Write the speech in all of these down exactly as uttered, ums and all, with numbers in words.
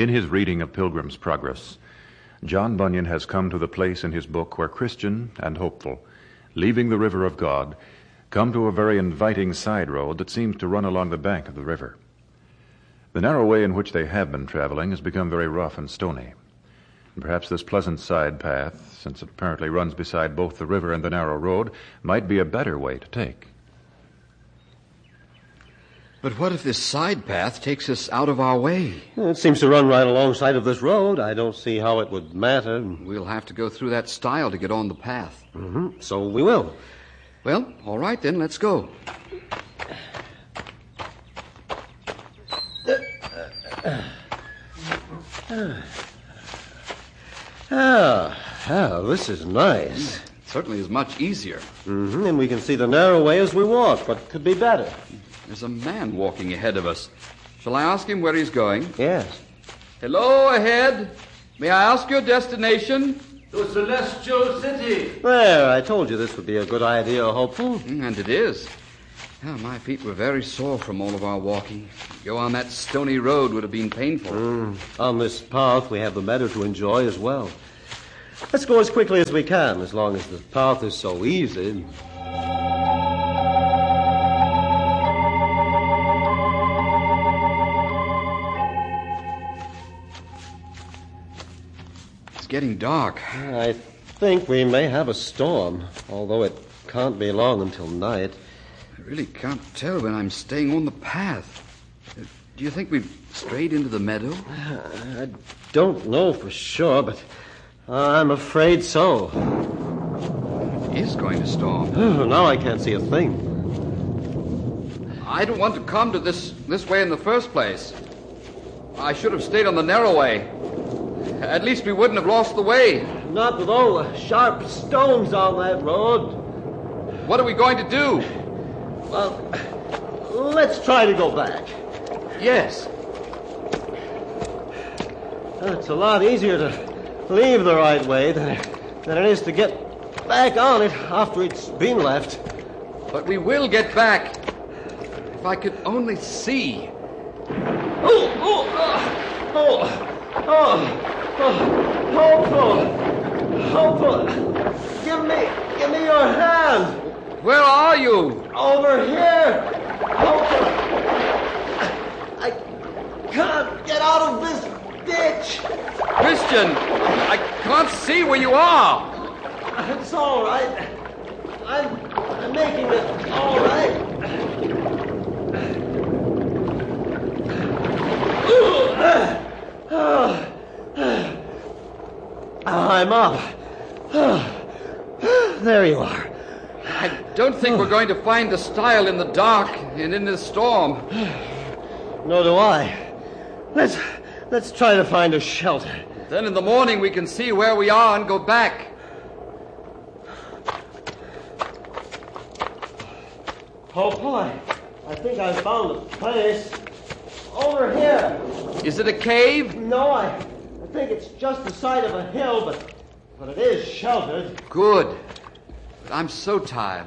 In his reading of Pilgrim's Progress, John Bunyan has come to the place in his book where Christian and hopeful, leaving the river of God, come to a very inviting side road that seems to run along the bank of the river. The narrow way in which they have been traveling has become very rough and stony. And perhaps this pleasant side path, since it apparently runs beside both the river and the narrow road, might be a better way to take. But what if this side path takes us out of our way? It seems to run right alongside of this road. I don't see how it would matter. We'll have to go through that stile to get on the path. Mm-hmm. So we will. Well, all right then, let's go. Ah, ah, this is nice. It certainly is much easier. Mm-hmm. And we can see the narrow way as we walk. What could be better? There's a man walking ahead of us. Shall I ask him where he's going? Yes. Hello, ahead. May I ask your destination? To Celestial City. There, I told you this would be a good idea, Hopeful. Mm, and it is. Oh, my feet were very sore from all of our walking. To go on that stony road would have been painful. Mm. On this path, we have the meadow to enjoy as well. Let's go as quickly as we can, as long as the path is so easy. It's getting dark. I think we may have a storm, although it can't be long until night. I really can't tell when I'm staying on the path. Uh, Do you think we've strayed into the meadow? I don't know for sure, but I'm afraid so. It is going to storm. Now I can't see a thing. I don't want to come to this, this way in the first place. I should have stayed on the narrow way. At least we wouldn't have lost the way. Not with all the sharp stones on that road. What are we going to do? Well, let's try to go back. Yes. It's a lot easier to leave the right way than, than it is to get back on it after it's been left. But we will get back. If I could only see. Oh, oh, oh, oh, oh, oh, Hopeful, Hopeful, give me, give me your hand. Where are you? Over here, Hopeful. I can't get out of this ditch. Christian, I can't see where you are. It's all right. I'm, I'm making it all right. I'm up. There you are. I don't think we're going to find the stile in the dark and in this storm. Nor do I. Let's let's try to find a shelter. Then in the morning we can see where we are and go back. Hopeful, I, I think I found a place. Over here. Is it a cave? No, I, I think it's just the side of a hill, but but it is sheltered. Good. But I'm so tired.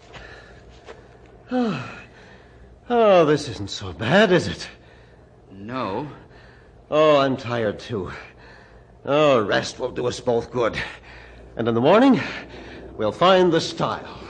Oh, this isn't so bad, is it? No. Oh, I'm tired, too. Oh, rest will do us both good. And in the morning, we'll find the stile.